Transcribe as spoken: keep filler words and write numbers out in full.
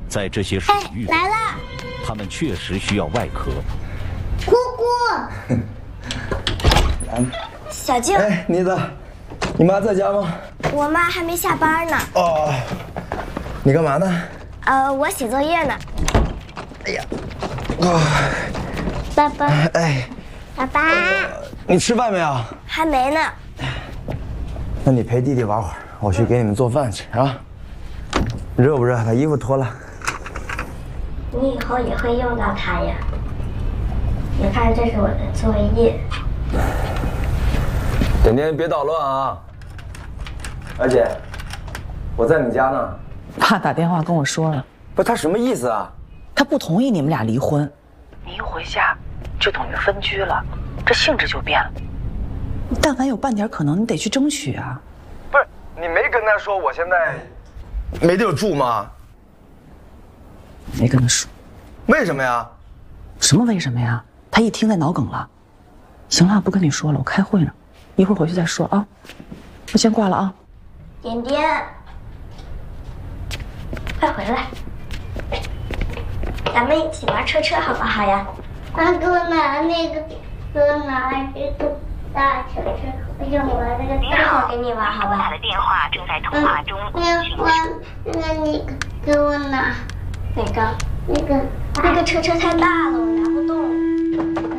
在这些水域来了， 它们确实需要外壳。 姑姑， 小静， 哎，妮子，你妈在家吗？ 我妈还没下班呢。 哦，你干嘛呢？ 呃，我写作业呢。 哎呀，啊， 爸爸， 哎， 爸爸， 你吃饭没有？ 还没呢。 那你陪弟弟玩会儿，我去给你们做饭去啊。热不热？把衣服脱了。 你以后也会用到它呀。你看，这是我的作业。 点点别捣乱啊！而且，我在你家呢。 爸打电话跟我说了， 不是他什么意思啊？ 他不同意你们俩离婚。你一回家，就等于分居了，这性质就变了。但凡有半点可能，你得去争取啊。 不是你没跟他说我现在没地儿住吗？ 没跟他说。 为什么呀？ 什么为什么呀？他一听在脑梗了。行了，不跟你说了，我开会呢，一会儿回去再说啊。我先挂了啊。 点点，快回来，咱们一起玩车车好不好呀？ 妈，给我拿那个，给我拿这个大车车，我想玩那个一会儿给你玩好吧？ 打的电话正在通话中。 那我那你给我拿哪个？ 那个那个车车太大了，我拿不动。